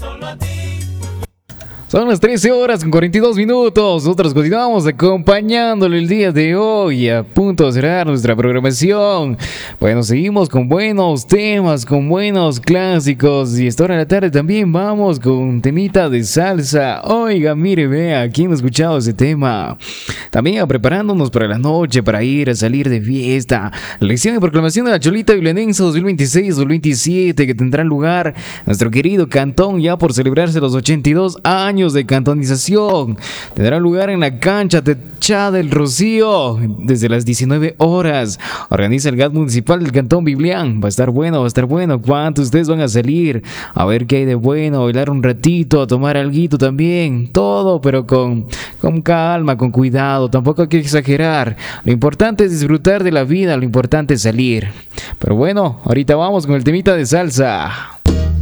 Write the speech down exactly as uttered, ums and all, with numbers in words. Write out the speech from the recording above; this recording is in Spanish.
Son las trece horas con cuarenta y dos minutos. Nosotros continuamos acompañándole el día de hoy. A punto de cerrar nuestra programación. Bueno, seguimos con buenos temas, con buenos clásicos. Y esta hora de la tarde también vamos con un temita de salsa. Oiga, mire, vea, ¿quién no ha escuchado ese tema? También preparándonos para la noche, para ir a salir de fiesta. La lección y proclamación de la Cholita Viblenense dos mil veintiséis dos mil veintisiete, que tendrá lugar nuestro querido cantón ya por celebrarse los ochenta y dos años de cantonización. Tendrá lugar en la cancha techada del Rocío desde las diecinueve horas. Organiza el G A T municipal del Cantón Biblián. Va a estar bueno, va a estar bueno. ¿Cuántos ustedes van a salir? A ver qué hay de bueno, a bailar un ratito, a tomar alguito también. Todo, pero con, con calma, con cuidado. Tampoco hay que exagerar. Lo importante es disfrutar de la vida, lo importante es salir. Pero bueno, ahorita vamos con el temita de salsa.